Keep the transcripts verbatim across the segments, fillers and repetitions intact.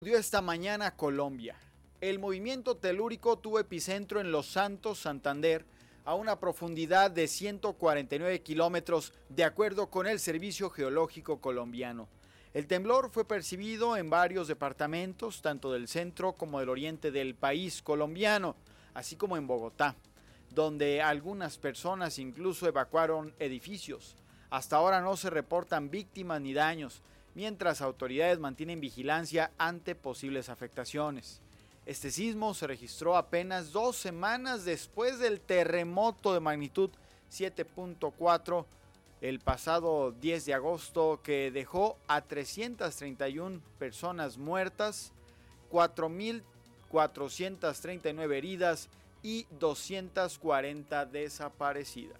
Dio esta mañana Colombia. El movimiento telúrico tuvo epicentro en Los Santos, Santander, a una profundidad de ciento cuarenta y nueve kilómetros, de acuerdo con el Servicio Geológico Colombiano. El temblor fue percibido en varios departamentos, tanto del centro como del oriente del país colombiano, así como en Bogotá, donde algunas personas incluso evacuaron edificios. Hasta ahora no se reportan víctimas ni daños, mientras autoridades mantienen vigilancia ante posibles afectaciones. Este sismo se registró apenas dos semanas después del terremoto de magnitud siete punto cuatro el pasado diez de agosto, que dejó a trescientas treinta y una personas muertas, cuatro mil cuatrocientas treinta y nueve heridas y doscientas cuarenta desaparecidas.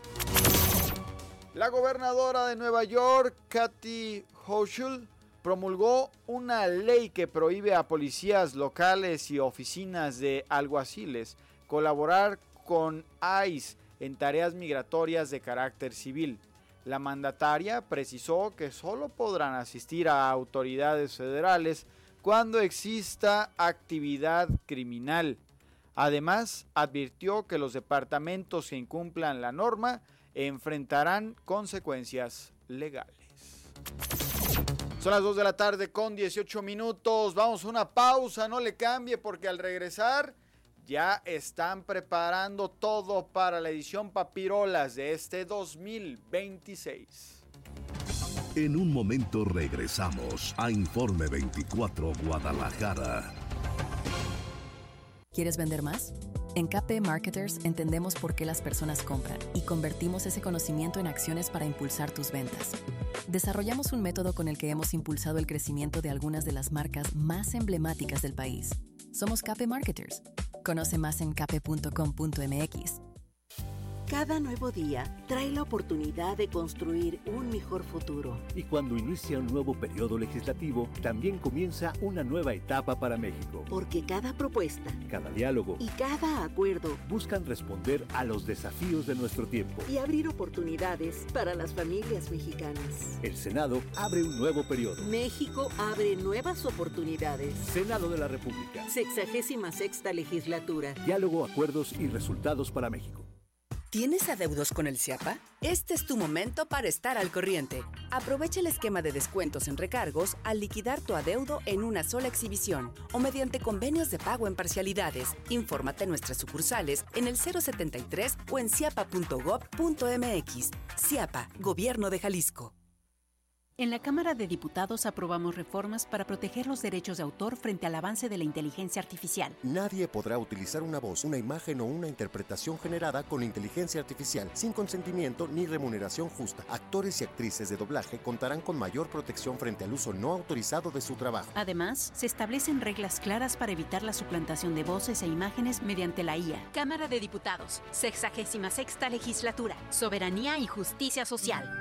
La gobernadora de Nueva York, Kathy Hochul, promulgó una ley que prohíbe a policías locales y oficinas de alguaciles colaborar con I C E en tareas migratorias de carácter civil. La mandataria precisó que solo podrán asistir a autoridades federales cuando exista actividad criminal. Además, advirtió que los departamentos que incumplan la norma enfrentarán consecuencias legales. Son las dos de la tarde con dieciocho minutos. Vamos a una pausa, no le cambie, porque al regresar ya están preparando todo para la edición Papirolas de este dos mil veintiséis. En un momento regresamos a Informe veinticuatro Guadalajara. ¿Quieres vender más? En K P Marketers entendemos por qué las personas compran y convertimos ese conocimiento en acciones para impulsar tus ventas. Desarrollamos un método con el que hemos impulsado el crecimiento de algunas de las marcas más emblemáticas del país. Somos K P Marketers. Conoce más en k p punto com punto m x. Cada nuevo día trae la oportunidad de construir un mejor futuro. Y cuando inicia un nuevo periodo legislativo, también comienza una nueva etapa para México. Porque cada propuesta, cada diálogo y cada acuerdo buscan responder a los desafíos de nuestro tiempo y abrir oportunidades para las familias mexicanas. El Senado abre un nuevo periodo. México abre nuevas oportunidades. Senado de la República. Sexagésima sexta legislatura. Diálogo, acuerdos y resultados para México. ¿Tienes adeudos con el CIAPA? Este es tu momento para estar al corriente. Aprovecha el esquema de descuentos en recargos al liquidar tu adeudo en una sola exhibición o mediante convenios de pago en parcialidades. Infórmate en nuestras sucursales en el cero setenta y tres o en ciapa punto gob punto m x. CIAPA, Gobierno de Jalisco. En la Cámara de Diputados aprobamos reformas para proteger los derechos de autor frente al avance de la inteligencia artificial. Nadie podrá utilizar una voz, una imagen o una interpretación generada con inteligencia artificial sin consentimiento ni remuneración justa. Actores y actrices de doblaje contarán con mayor protección frente al uso no autorizado de su trabajo. Además, se establecen reglas claras para evitar la suplantación de voces e imágenes mediante la I A. Cámara de Diputados, sexagésima sexta legislatura, soberanía y justicia social.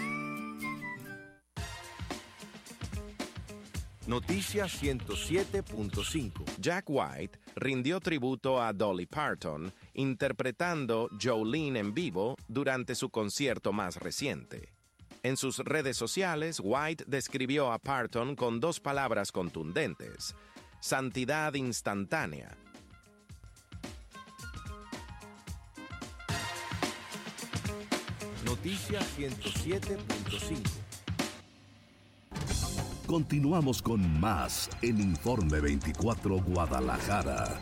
Noticias ciento siete punto cinco. Jack White rindió tributo a Dolly Parton interpretando Jolene en vivo durante su concierto más reciente. En sus redes sociales, White describió a Parton con dos palabras contundentes: santidad instantánea. Noticias ciento siete punto cinco. Continuamos con más en Informe veinticuatro Guadalajara.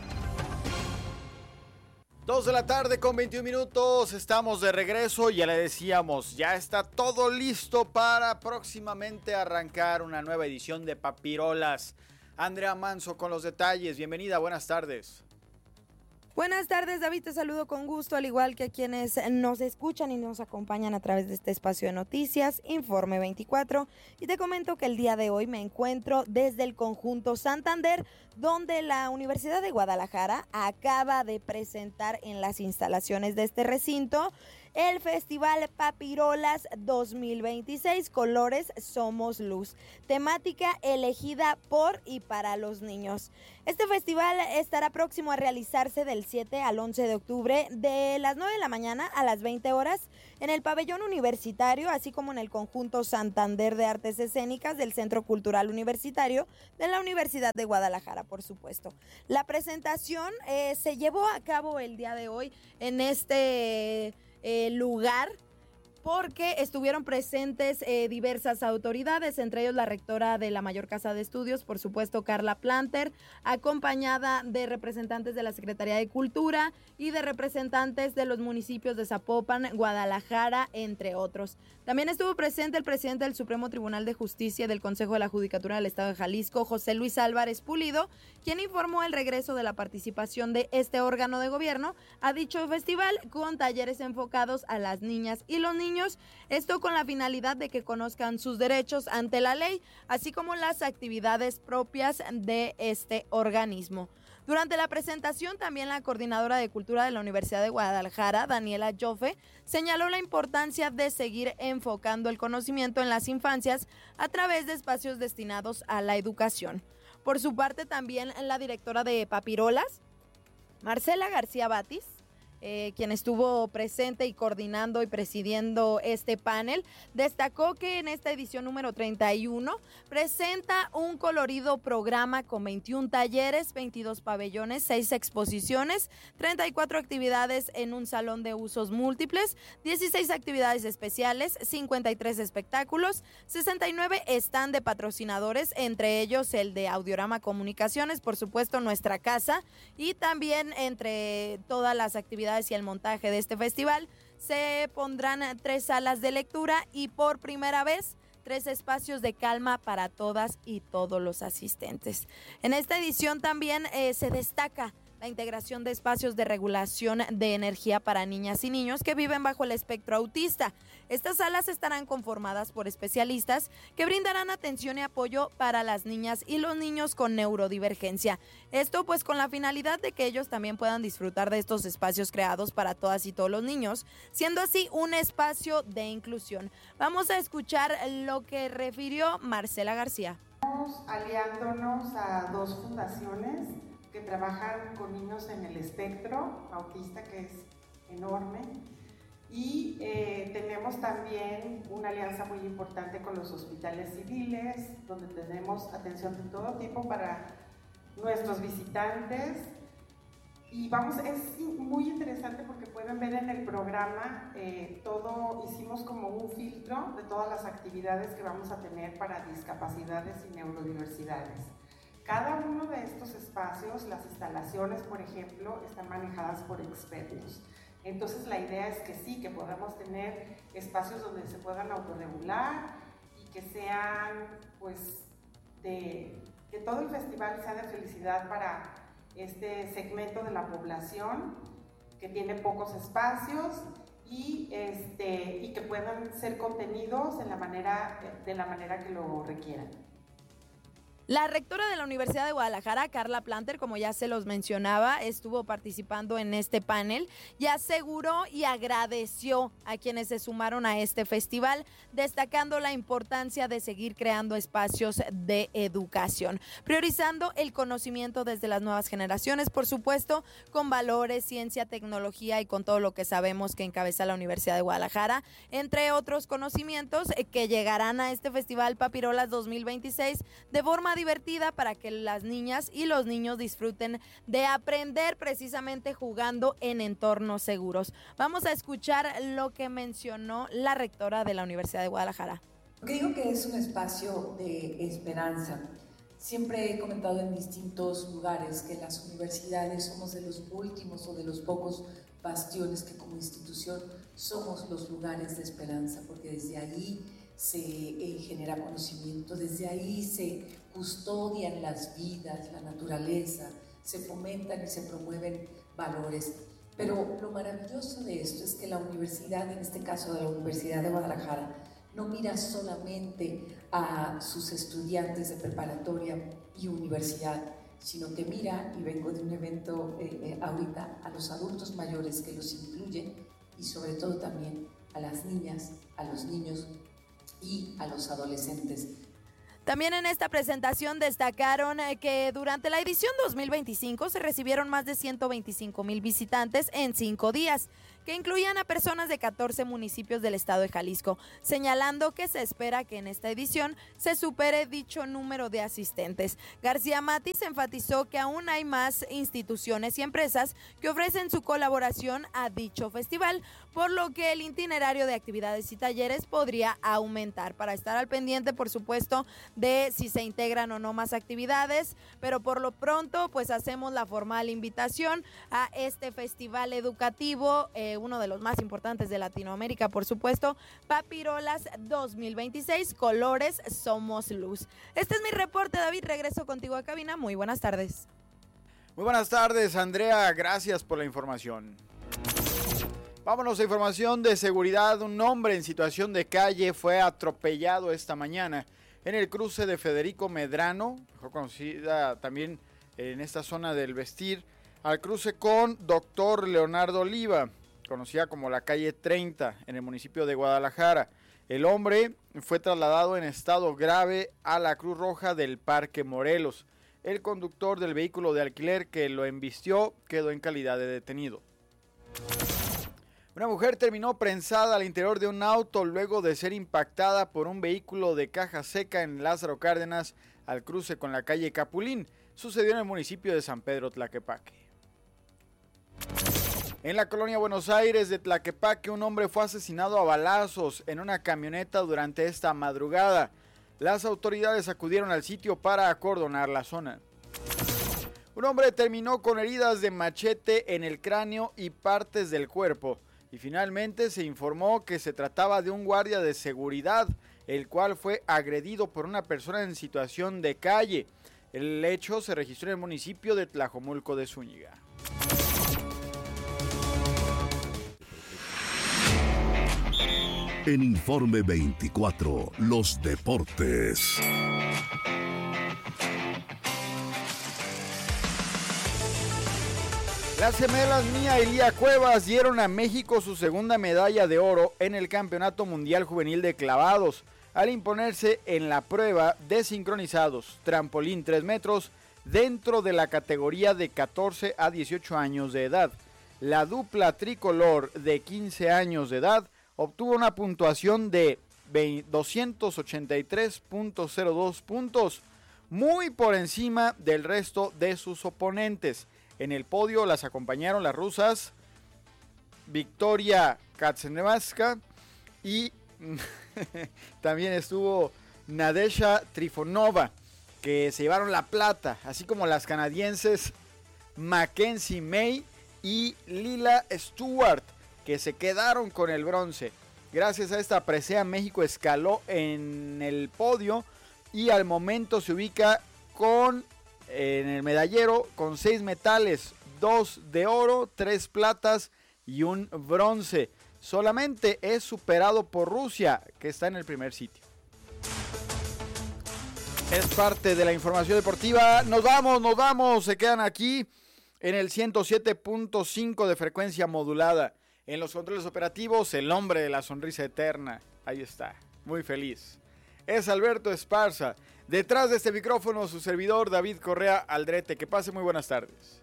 Dos de la tarde con veintiún minutos, estamos de regreso. Ya le decíamos, ya está todo listo para próximamente arrancar una nueva edición de Papirolas. Andrea Manso con los detalles, bienvenida, buenas tardes. Buenas tardes, David, te saludo con gusto, al igual que a quienes nos escuchan y nos acompañan a través de este espacio de noticias, Informe veinticuatro, y te comento que el día de hoy me encuentro desde el Conjunto Santander, donde la Universidad de Guadalajara acaba de presentar en las instalaciones de este recinto el Festival Papirolas dos mil veintiséis, Colores Somos Luz, temática elegida por y para los niños. Este festival estará próximo a realizarse del siete al once de octubre, de las nueve de la mañana a las veinte horas, en el pabellón universitario, así como en el conjunto Santander de Artes Escénicas del Centro Cultural Universitario de la Universidad de Guadalajara, por supuesto. La presentación eh, se llevó a cabo el día de hoy en este eh, lugar, porque estuvieron presentes eh, diversas autoridades, entre ellos la rectora de la mayor casa de estudios, por supuesto Carla Planter, acompañada de representantes de la Secretaría de Cultura y de representantes de los municipios de Zapopan, Guadalajara, entre otros. También estuvo presente el presidente del Supremo Tribunal de Justicia y del Consejo de la Judicatura del Estado de Jalisco, José Luis Álvarez Pulido, quien informó el regreso de la participación de este órgano de gobierno a dicho festival con talleres enfocados a las niñas y los niños, esto con la finalidad de que conozcan sus derechos ante la ley, así como las actividades propias de este organismo. Durante la presentación, también la coordinadora de Cultura de la Universidad de Guadalajara, Daniela Joffe, señaló la importancia de seguir enfocando el conocimiento en las infancias a través de espacios destinados a la educación. Por su parte, también la directora de Papirolas, Marcela García Batis, Eh, quien estuvo presente y coordinando y presidiendo este panel, destacó que en esta edición número treinta y uno presenta un colorido programa con veintiún talleres, veintidós pabellones, seis exposiciones, treinta y cuatro actividades en un salón de usos múltiples, dieciséis actividades especiales, cincuenta y tres espectáculos, sesenta y nueve stand de patrocinadores, entre ellos el de Audiorama Comunicaciones, por supuesto nuestra casa, y también entre todas las actividades y el montaje de este festival se pondrán tres salas de lectura y por primera vez tres espacios de calma para todas y todos los asistentes. En esta edición también eh, se destaca la integración de espacios de regulación de energía para niñas y niños que viven bajo el espectro autista. Estas salas estarán conformadas por especialistas que brindarán atención y apoyo para las niñas y los niños con neurodivergencia. Esto pues con la finalidad de que ellos también puedan disfrutar de estos espacios creados para todas y todos los niños, siendo así un espacio de inclusión. Vamos a escuchar lo que refirió Marcela García. Estamos aliándonos a dos fundaciones que trabajan con niños en el espectro autista, que es enorme, y eh, tenemos también una alianza muy importante con los hospitales civiles, donde tenemos atención de todo tipo para nuestros visitantes, y vamos, es muy interesante porque pueden ver en el programa eh, todo, hicimos como un filtro de todas las actividades que vamos a tener para discapacidades y neurodiversidades. Cada uno de estos espacios, las instalaciones, por ejemplo, están manejadas por expertos. Entonces la idea es que sí, que podamos tener espacios donde se puedan autorregular y que sean, pues, de, que todo el festival sea de felicidad para este segmento de la población que tiene pocos espacios y, este, y que puedan ser contenidos en la manera, de la manera que lo requieran. La rectora de la Universidad de Guadalajara, Carla Planter, como ya se los mencionaba, estuvo participando en este panel y aseguró y agradeció a quienes se sumaron a este festival, destacando la importancia de seguir creando espacios de educación, priorizando el conocimiento desde las nuevas generaciones, por supuesto, con valores, ciencia, tecnología y con todo lo que sabemos que encabeza la Universidad de Guadalajara, entre otros conocimientos que llegarán a este Festival Papirolas dos mil veintiséis de forma divertida para que las niñas y los niños disfruten de aprender precisamente jugando en entornos seguros. Vamos a escuchar lo que mencionó la rectora de la Universidad de Guadalajara. Creo que es un espacio de esperanza. Siempre he comentado en distintos lugares que las universidades somos de los últimos o de los pocos bastiones que como institución somos los lugares de esperanza, porque desde ahí se eh, genera conocimiento, desde ahí se custodian las vidas, la naturaleza, se fomentan y se promueven valores. Pero lo maravilloso de esto es que la universidad, en este caso de la Universidad de Guadalajara, no mira solamente a sus estudiantes de preparatoria y universidad, sino que mira, y vengo de un evento eh, eh, ahorita, a los adultos mayores que los incluyen y y sobre todo también a las niñas, a los niños y a los adolescentes. También en esta presentación destacaron que durante la edición dos mil veinticinco se recibieron más de ciento veinticinco mil visitantes en cinco días, que incluían a personas de catorce municipios del estado de Jalisco, señalando que se espera que en esta edición se supere dicho número de asistentes. García Matis enfatizó que aún hay más instituciones y empresas que ofrecen su colaboración a dicho festival, por lo que el itinerario de actividades y talleres podría aumentar. Para estar al pendiente, por supuesto, de si se integran o no más actividades, pero por lo pronto pues hacemos la formal invitación a este festival educativo, eh, uno de los más importantes de Latinoamérica, por supuesto, Papirolas dos mil veintiséis, Colores Somos Luz. Este es mi reporte, David, regreso contigo a cabina, muy buenas tardes. Muy buenas tardes, Andrea, gracias por la información. Vámonos a información de seguridad. Un hombre en situación de calle fue atropellado esta mañana en el cruce de Federico Medrano, mejor conocida también en esta zona del Vestir, al cruce con Doctor Leonardo Oliva, conocida como la calle treinta, en el municipio de Guadalajara. El hombre fue trasladado en estado grave a la Cruz Roja del Parque Morelos. El conductor del vehículo de alquiler que lo embistió quedó en calidad de detenido. Una mujer terminó prensada al interior de un auto luego de ser impactada por un vehículo de caja seca en Lázaro Cárdenas al cruce con la calle Capulín. Sucedió en el municipio de San Pedro Tlaquepaque. En la colonia Buenos Aires de Tlaquepaque, un hombre fue asesinado a balazos en una camioneta durante esta madrugada. Las autoridades acudieron al sitio para acordonar la zona. Un hombre terminó con heridas de machete en el cráneo y partes del cuerpo. Y finalmente se informó que se trataba de un guardia de seguridad, el cual fue agredido por una persona en situación de calle. El hecho se registró en el municipio de Tlajomulco de Zúñiga. En Informe veinticuatro, los deportes. Las gemelas Mía y Lía Cuevas dieron a México su segunda medalla de oro en el Campeonato Mundial Juvenil de Clavados, al imponerse en la prueba de sincronizados, trampolín tres metros, dentro de la categoría de catorce a dieciocho años de edad. La dupla tricolor de quince años de edad obtuvo una puntuación de doscientos ochenta y tres punto cero dos puntos, muy por encima del resto de sus oponentes. En el podio las acompañaron las rusas Victoria Katsenevaska y también estuvo Nadesha Trifonova, que se llevaron la plata, así como las canadienses Mackenzie May y Lila Stewart, que se quedaron con el bronce. Gracias a esta presea, México escaló en el podio y al momento se ubica con en el medallero con seis metales, dos de oro, tres platas y un bronce. Solamente es superado por Rusia, que está en el primer sitio. Es parte de la información deportiva. Nos vamos, nos vamos. Se quedan aquí en el ciento siete punto cinco de frecuencia modulada. En los controles operativos, el hombre de la sonrisa eterna. Ahí está, muy feliz. Es Alberto Esparza. Detrás de este micrófono, su servidor David Correa Aldrete. Que pase muy buenas tardes.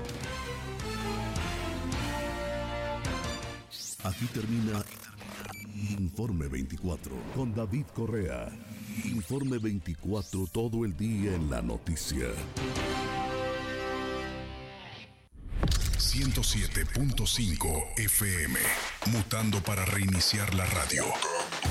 Aquí termina Informe veinticuatro con David Correa. Informe veinticuatro, todo el día en la noticia. ciento siete punto cinco F M, mutando para reiniciar la radio.